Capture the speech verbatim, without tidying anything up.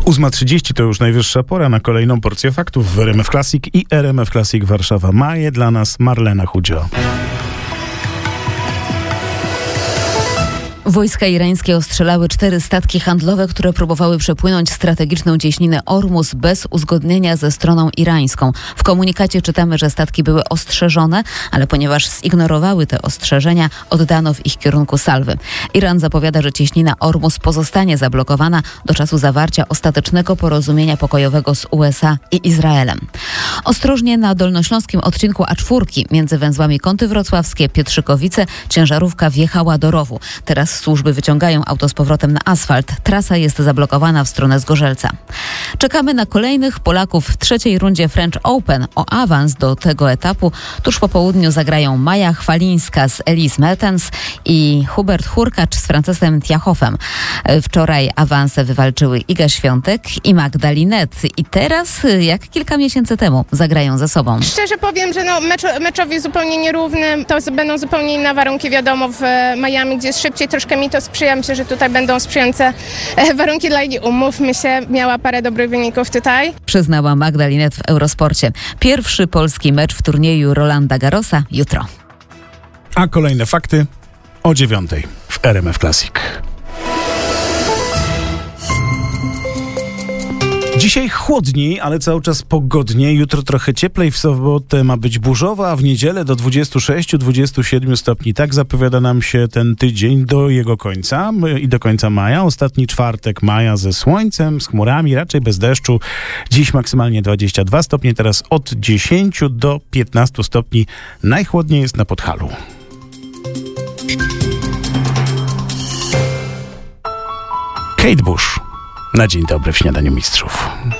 ósma trzydzieści to już najwyższa pora na kolejną porcję faktów w R M F Classic i R M F Classic Warszawa. Ma je dla nas Marlena Chudzio. Wojska irańskie ostrzelały cztery statki handlowe, które próbowały przepłynąć strategiczną cieśninę Ormus bez uzgodnienia ze stroną irańską. W komunikacie czytamy, że statki były ostrzeżone, ale ponieważ zignorowały te ostrzeżenia, oddano w ich kierunku salwy. Iran zapowiada, że cieśnina Ormus pozostanie zablokowana do czasu zawarcia ostatecznego porozumienia pokojowego z U S A i Izraelem. Ostrożnie na dolnośląskim odcinku A cztery między węzłami Kąty Wrocławskie, Pietrzykowice ciężarówka wjechała do rowu. Teraz służby wyciągają auto z powrotem na asfalt. Trasa jest zablokowana w stronę Zgorzelca. Czekamy na kolejnych Polaków w trzeciej rundzie French Open. O awans do tego etapu tuż po południu zagrają Maja Chwalińska z Elise Mertens i Hubert Hurkacz z Francesem Tiachowem. Wczoraj awanse wywalczyły Iga Świątek i Magda Linette. I teraz, jak kilka miesięcy temu, zagrają ze sobą. Szczerze powiem, że no, mecz, meczowi zupełnie nierówny. To będą zupełnie inne warunki, wiadomo, w Miami, gdzie jest szybciej, troszkę mi to sprzyja. Myślę, że tutaj będą sprzyjające warunki dla Igi. Umówmy się, miała parę dobrych wyników tutaj. Przyznała Magda Linette w Eurosporcie. Pierwszy polski mecz w turnieju Rolanda Garrosa jutro. A kolejne fakty o dziewiątej w R M F Classic. Dzisiaj chłodniej, ale cały czas pogodniej. Jutro trochę cieplej, w sobotę ma być burzowo, a w niedzielę do dwudziestu sześciu do dwudziestu siedmiu stopni. Tak zapowiada nam się ten tydzień do jego końca i do końca maja. Ostatni czwartek maja ze słońcem, z chmurami, raczej bez deszczu. Dziś maksymalnie dwadzieścia dwa stopnie, teraz od dziesięciu do piętnastu stopni. Najchłodniej jest na Podhalu. Kate Bush. Na dzień dobry w Śniadaniu Mistrzów.